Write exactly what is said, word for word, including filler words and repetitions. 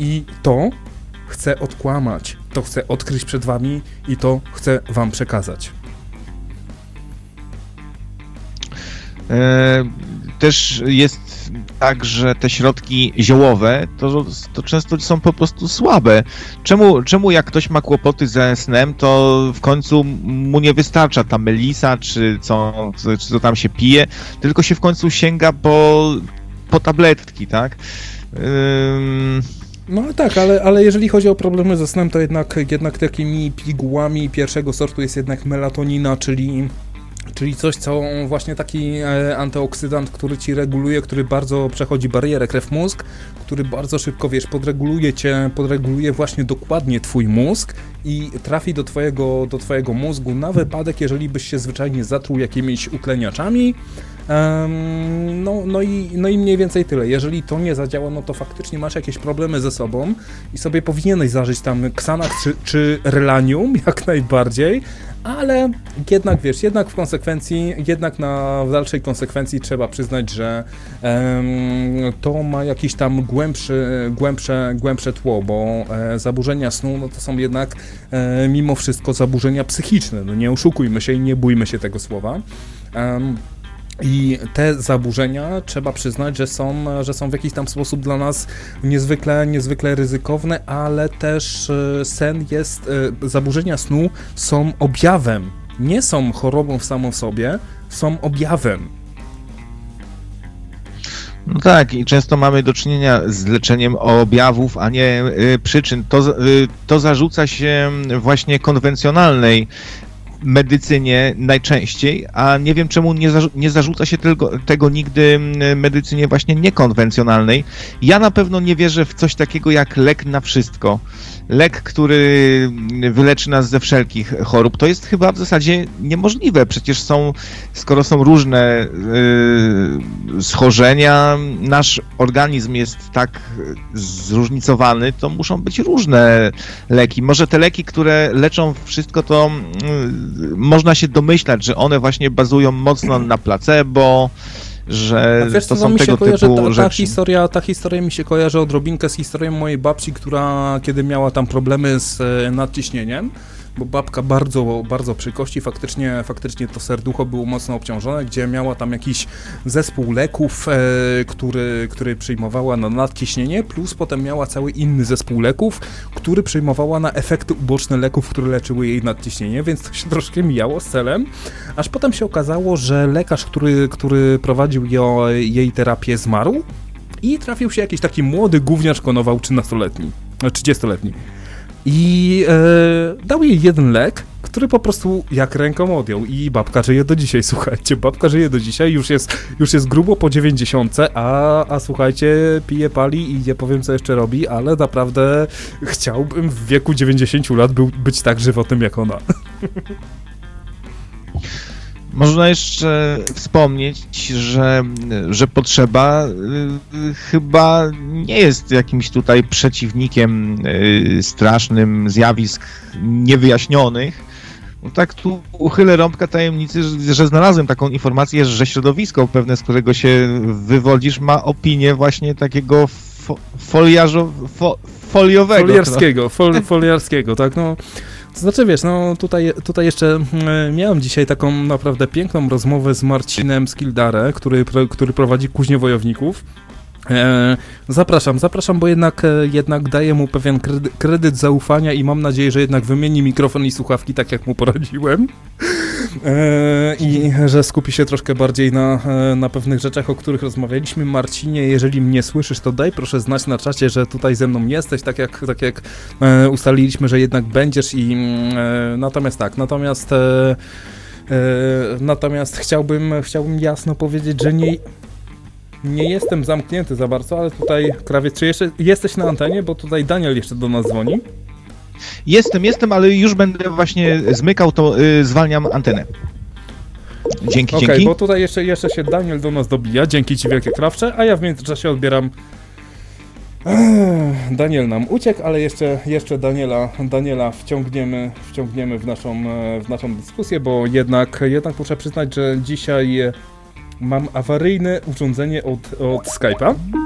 I to chcę odkłamać, to chcę odkryć przed wami i to chcę wam przekazać. E, też jest tak, że te środki ziołowe to, to często są po prostu słabe. Czemu, czemu jak ktoś ma kłopoty ze snem, to w końcu mu nie wystarcza ta melisa, czy co, czy co tam się pije, tylko się w końcu sięga po, po tabletki, tak? Ym... No tak, ale, ale jeżeli chodzi o problemy ze snem, to jednak, jednak takimi pigułami pierwszego sortu jest jednak melatonina, czyli... Czyli coś, co właśnie taki e, antyoksydant, który ci reguluje, który bardzo przechodzi barierę krew-mózg, który bardzo szybko, wiesz, podreguluje cię, podreguluje właśnie dokładnie twój mózg i trafi do twojego, do twojego mózgu na wypadek, jeżeli byś się zwyczajnie zatruł jakimiś utleniaczami. Um, no, no, i, no i mniej więcej tyle. Jeżeli to nie zadziała, no to faktycznie masz jakieś problemy ze sobą i sobie powinieneś zażyć tam Xanax czy, czy Relanium, jak najbardziej, ale jednak, wiesz, jednak w konsekwencji, jednak na w dalszej konsekwencji trzeba przyznać, że um, to ma jakiś tam głębszy, głębsze, głębsze tło, bo e, zaburzenia snu, no to są jednak e, mimo wszystko zaburzenia psychiczne, no nie oszukujmy się i nie bójmy się tego słowa. Um, I te zaburzenia trzeba przyznać, że są, że są w jakiś tam sposób dla nas niezwykle, niezwykle ryzykowne, ale też sen jest, zaburzenia snu są objawem, nie są chorobą w samą sobie, są objawem. No tak, i często mamy do czynienia z leczeniem objawów, a nie y, przyczyn. To, y, to zarzuca się właśnie konwencjonalnej medycynie najczęściej, a nie wiem czemu nie, zarzu- nie zarzuca się tego, tego nigdy medycynie właśnie niekonwencjonalnej. Ja na pewno nie wierzę w coś takiego jak lek na wszystko. Lek, który wyleczy nas ze wszelkich chorób, to jest chyba w zasadzie niemożliwe. Przecież są, skoro są różne yy, schorzenia, nasz organizm jest tak zróżnicowany, to muszą być różne leki. Może te leki, które leczą wszystko, to yy, można się domyślać, że one właśnie bazują mocno na placebo, że wiesz, to co, są mi tego się kojarzy, typu ta, ta rzeczy. historia, ta historia mi się kojarzy odrobinkę z historią mojej babci, która kiedy miała tam problemy z e, nadciśnieniem, bo babka bardzo, bardzo przy kości, faktycznie, faktycznie to serducho było mocno obciążone, gdzie miała tam jakiś zespół leków, e, który, który przyjmowała na nadciśnienie, plus potem miała cały inny zespół leków, który przyjmowała na efekty uboczne leków, które leczyły jej nadciśnienie, więc to się troszkę mijało z celem, aż potem się okazało, że lekarz, który, który prowadził jo, jej terapię, zmarł i trafił się jakiś taki młody gówniarz konował trzynastoletni, trzydziestoletni. I e, dał jej jeden lek, który po prostu jak ręką odjął i babka żyje do dzisiaj, słuchajcie, babka żyje do dzisiaj, już jest, już jest grubo po dziewięćdziesiątce, a, a słuchajcie, pije, pali i nie powiem co jeszcze robi, ale naprawdę chciałbym w wieku dziewięćdziesięciu lat był, być tak żywotnym jak ona. Można jeszcze wspomnieć, że, że potrzeba y, chyba nie jest jakimś tutaj przeciwnikiem y, strasznym zjawisk niewyjaśnionych. No tak tu uchylę rąbka tajemnicy, że, że znalazłem taką informację, że środowisko pewne, z którego się wywodzisz, ma opinię właśnie takiego fo, foliarzo, fo, foliowego. Foliarskiego, fol, foliarskiego, tak, no. To znaczy, wiesz, no tutaj, tutaj jeszcze e, miałem dzisiaj taką naprawdę piękną rozmowę z Marcinem Skildare, który, który prowadzi Kuźnię Wojowników. E, zapraszam, zapraszam, bo jednak, e, jednak daję mu pewien kredy, kredyt zaufania i mam nadzieję, że jednak wymieni mikrofon i słuchawki, tak jak mu poradziłem. E, I że skupi się troszkę bardziej na, na pewnych rzeczach, o których rozmawialiśmy. Marcinie, jeżeli mnie słyszysz, to daj proszę znać na czacie, że tutaj ze mną jesteś, tak jak, tak jak e, ustaliliśmy, że jednak będziesz i e, natomiast tak, natomiast e, e, natomiast chciałbym, chciałbym jasno powiedzieć, że nie Nie jestem zamknięty za bardzo, ale tutaj, Krawiec, czy jeszcze jesteś na antenie, bo tutaj Daniel jeszcze do nas dzwoni? Jestem, jestem, ale już będę właśnie zmykał, to yy, zwalniam antenę. Dzięki, okay, dzięki. Okej, bo tutaj jeszcze, jeszcze się Daniel do nas dobija, dzięki ci wielkie, Krawcze, a ja w międzyczasie odbieram... Ech, Daniel nam uciekł, ale jeszcze, jeszcze Daniela, Daniela wciągniemy, wciągniemy w naszą, w naszą dyskusję, bo jednak, jednak muszę przyznać, że dzisiaj... Mam awaryjne urządzenie od, od Skype'a.